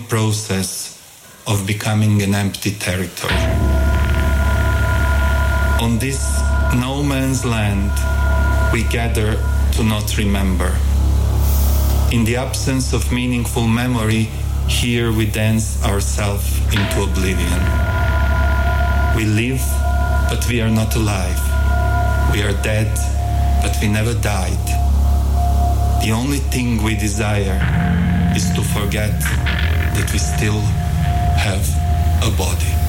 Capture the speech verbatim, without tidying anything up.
process of becoming an empty territory. On this no man's land, we gather to not remember. In the absence of meaningful memory, here we dance ourselves into oblivion. We live, but we are not alive. We are dead, but we never died. The only thing we desire is to forget that we still have a body.